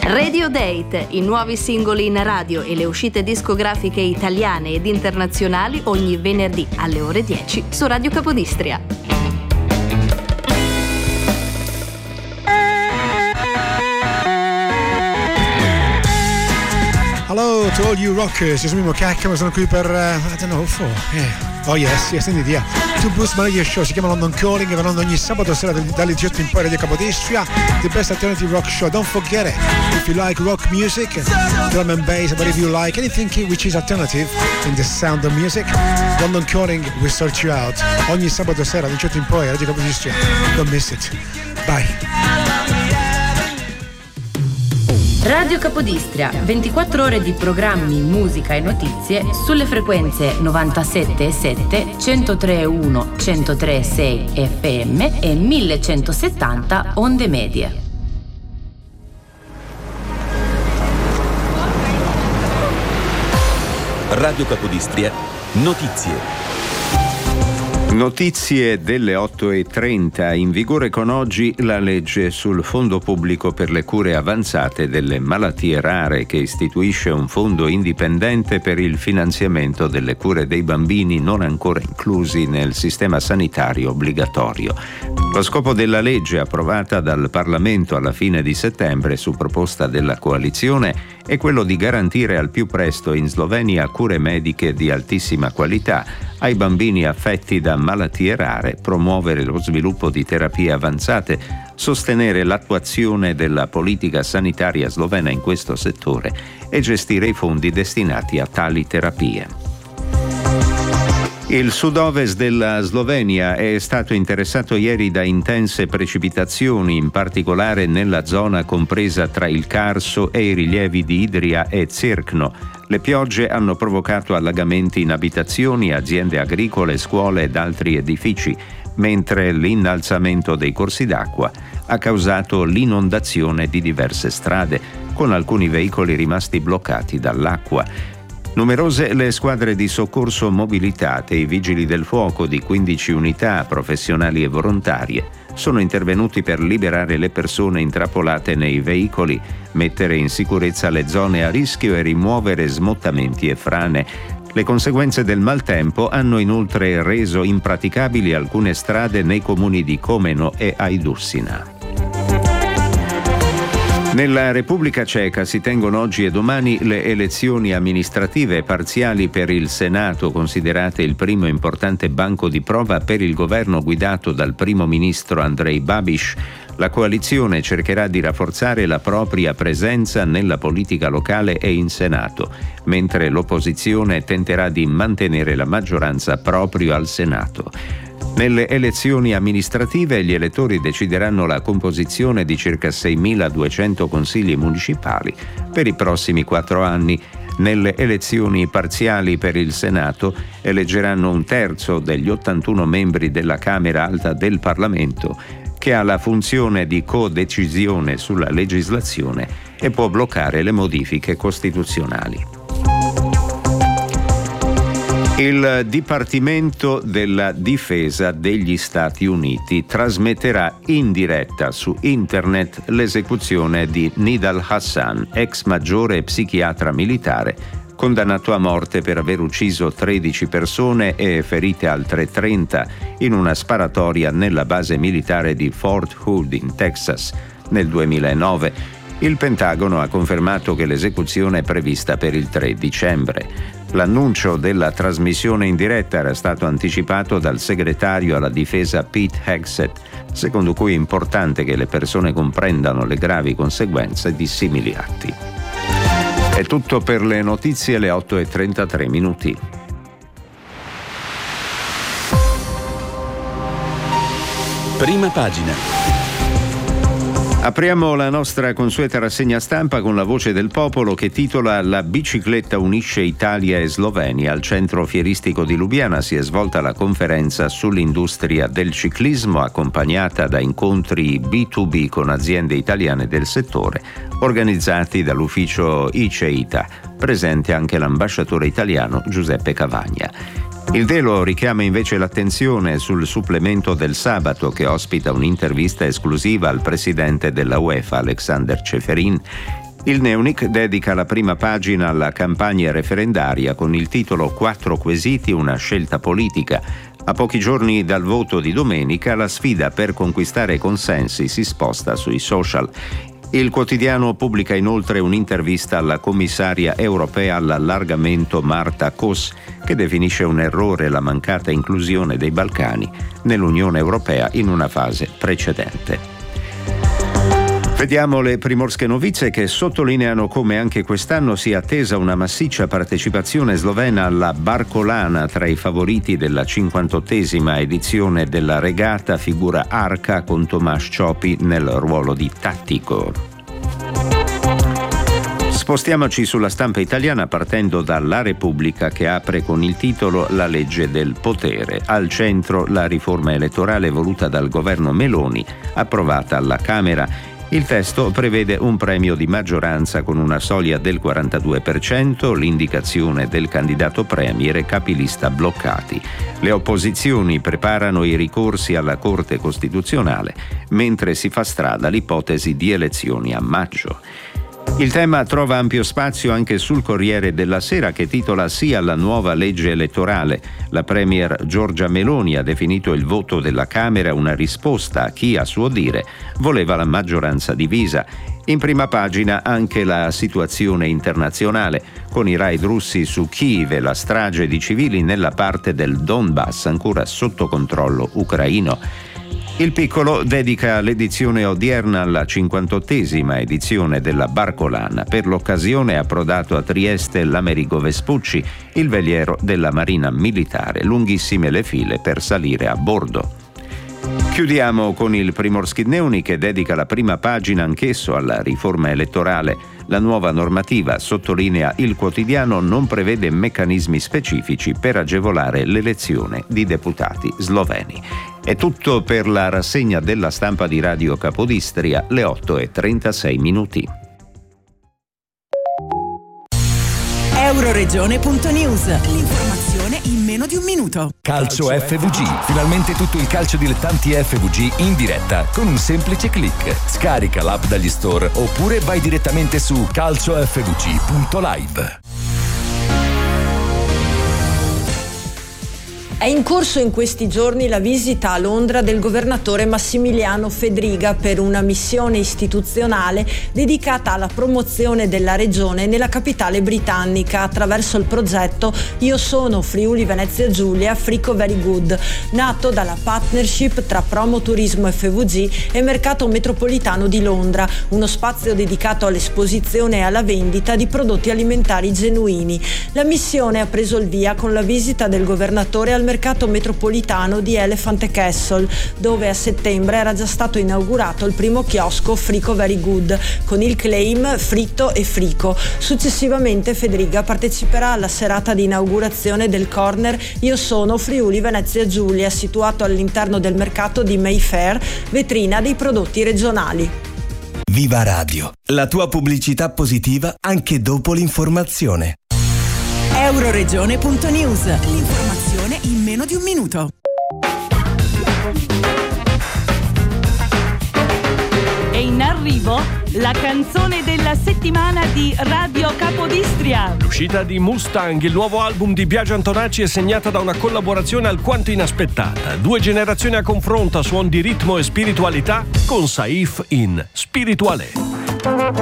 Radio Date, i nuovi singoli in radio e le uscite discografiche italiane ed internazionali ogni venerdì alle ore 10 su Radio Capodistria. Hello to all you rockers, io sono Mimo Cacca, ma sono qui per, I don't know, Oh yes, indeed, yeah. Two Boost Radio Show, si chiama London Calling, e vanno ogni sabato sera dalle 18 in poi Radio Capodistria, the best alternative rock show. Don't forget it, if you like rock music, drum and bass, but if you like anything which is alternative in the sound of music, London Calling will sort you out. Ogni sabato sera dalle 18 in poi Radio Capodistria, don't miss it. Bye. Radio Capodistria, 24 ore di programmi, musica e notizie sulle frequenze 97.7, 103.1, 103.6 FM e 1170 onde medie. Radio Capodistria, notizie. Notizie delle 8:30. In vigore con oggi la legge sul fondo pubblico per le cure avanzate delle malattie rare, che istituisce un fondo indipendente per il finanziamento delle cure dei bambini non ancora inclusi nel sistema sanitario obbligatorio. Lo scopo della legge, approvata dal Parlamento alla fine di settembre su proposta della coalizione, è quello di garantire al più presto in Slovenia cure mediche di altissima qualità ai bambini affetti da malattie rare, promuovere lo sviluppo di terapie avanzate, sostenere l'attuazione della politica sanitaria slovena in questo settore e gestire i fondi destinati a tali terapie. Il sud-ovest della Slovenia è stato interessato ieri da intense precipitazioni, in particolare nella zona compresa tra il Carso e i rilievi di Idrija e Cerkno. Le piogge hanno provocato allagamenti in abitazioni, aziende agricole, scuole ed altri edifici, mentre l'innalzamento dei corsi d'acqua ha causato l'inondazione di diverse strade, con alcuni veicoli rimasti bloccati dall'acqua. Numerose le squadre di soccorso mobilitate e i vigili del fuoco di 15 unità professionali e volontarie sono intervenuti per liberare le persone intrappolate nei veicoli, mettere in sicurezza le zone a rischio e rimuovere smottamenti e frane. Le conseguenze del maltempo hanno inoltre reso impraticabili alcune strade nei comuni di Komeno e Ajdušina. Nella Repubblica Ceca si tengono oggi e domani le elezioni amministrative parziali per il Senato, considerate il primo importante banco di prova per il governo guidato dal primo ministro Andrej Babiš. La coalizione cercherà di rafforzare la propria presenza nella politica locale e in Senato, mentre l'opposizione tenterà di mantenere la maggioranza proprio al Senato. Nelle elezioni amministrative gli elettori decideranno la composizione di circa 6.200 consigli municipali per i prossimi 4 anni. Nelle elezioni parziali per il Senato eleggeranno un terzo degli 81 membri della Camera Alta del Parlamento, che ha la funzione di codecisione sulla legislazione e può bloccare le modifiche costituzionali. Il Dipartimento della Difesa degli Stati Uniti trasmetterà in diretta su internet l'esecuzione di Nidal Hassan, ex maggiore psichiatra militare, condannato a morte per aver ucciso 13 persone e ferite altre 30 in una sparatoria nella base militare di Fort Hood in Texas nel 2009. Il Pentagono ha confermato che l'esecuzione è prevista per il 3 dicembre. L'annuncio della trasmissione in diretta era stato anticipato dal segretario alla difesa Pete Hegseth, secondo cui è importante che le persone comprendano le gravi conseguenze di simili atti. È tutto per le notizie alle 8:33. Prima pagina. Apriamo la nostra consueta rassegna stampa con la voce del popolo, che titola "La bicicletta unisce Italia e Slovenia". Al centro fieristico di Lubiana si è svolta la conferenza sull'industria del ciclismo, accompagnata da incontri B2B con aziende italiane del settore, organizzati dall'ufficio ICEITA. Presente anche l'ambasciatore italiano Giuseppe Cavagna. Il velo richiama invece l'attenzione sul supplemento del sabato, che ospita un'intervista esclusiva al presidente della UEFA, Alexander Ceferin. Il Dnevnik dedica la prima pagina alla campagna referendaria con il titolo 4 quesiti, una scelta politica. A pochi giorni dal voto di domenica, la sfida per conquistare consensi si sposta sui social. Il quotidiano pubblica inoltre un'intervista alla commissaria europea all'allargamento Marta Kos, che definisce un errore la mancata inclusione dei Balcani nell'Unione Europea in una fase precedente. Vediamo le Primorsche Novizie, che sottolineano come anche quest'anno sia attesa una massiccia partecipazione slovena alla Barcolana. Tra i favoriti della 58esima edizione della regata figura Arca con Tomáš Čopi nel ruolo di tattico. Spostiamoci sulla stampa italiana partendo dalla Repubblica, che apre con il titolo La legge del potere. Al centro la riforma elettorale voluta dal governo Meloni, approvata alla Camera. Il testo prevede un premio di maggioranza con una soglia del 42%, l'indicazione del candidato premier e capilista bloccati. Le opposizioni preparano i ricorsi alla Corte Costituzionale, mentre si fa strada l'ipotesi di elezioni a maggio. Il tema trova ampio spazio anche sul Corriere della Sera, che titola Sì alla nuova legge elettorale. La premier Giorgia Meloni ha definito il voto della Camera una risposta a chi, a suo dire, voleva la maggioranza divisa. In prima pagina anche la situazione internazionale, con i raid russi su Kiev e la strage di civili nella parte del Donbass ancora sotto controllo ucraino. Il Piccolo dedica l'edizione odierna alla 58esima edizione della Barcolana. Per l'occasione è approdato a Trieste l'Amerigo Vespucci, il veliero della Marina Militare. Lunghissime le file per salire a bordo. Chiudiamo con il Primorsky Dnevnik, che dedica la prima pagina anch'esso alla riforma elettorale. La nuova normativa, sottolinea il quotidiano, non prevede meccanismi specifici per agevolare l'elezione di deputati sloveni. È tutto per la rassegna della stampa di Radio Capodistria, le 8:36. Euroregione.news, l'informazione in meno di un minuto. Calcio FVG, finalmente tutto il calcio dilettanti FVG in diretta con un semplice click. Scarica l'app dagli store oppure vai direttamente su calciofvg.live. È in corso in questi giorni la visita a Londra del governatore Massimiliano Fedriga per una missione istituzionale dedicata alla promozione della regione nella capitale britannica attraverso il progetto Io sono Friuli Venezia Giulia Frico Very Good, nato dalla partnership tra Promo Turismo FVG e Mercato Metropolitano di Londra, uno spazio dedicato all'esposizione e alla vendita di prodotti alimentari genuini. La missione ha preso il via con la visita del governatore al mercato metropolitano di Elephant e Castle, dove a settembre era già stato inaugurato il primo chiosco Frico Very Good con il claim Fritto e Frico. Successivamente Fedriga parteciperà alla serata di inaugurazione del corner Io sono Friuli Venezia Giulia, situato all'interno del mercato di Mayfair, vetrina dei prodotti regionali. Viva Radio, la tua pubblicità positiva anche dopo l'informazione. Euroregione.news, l'informazione in meno di un minuto. È in arrivo la canzone della settimana di Radio Capodistria. L'uscita di Mustang, il nuovo album di Biagio Antonacci, è segnata da una collaborazione alquanto inaspettata. 2 generazioni a confronto a suon di ritmo e spiritualità con Saif in Spirituale.